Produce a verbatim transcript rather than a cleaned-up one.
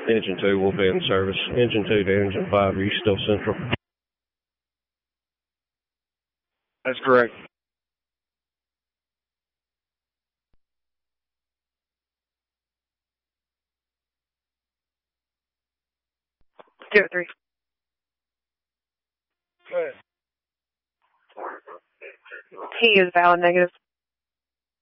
Engine two will be in service. Engine two to engine five, are you still central? That's correct. Zero three. Go ahead. He is valid negative.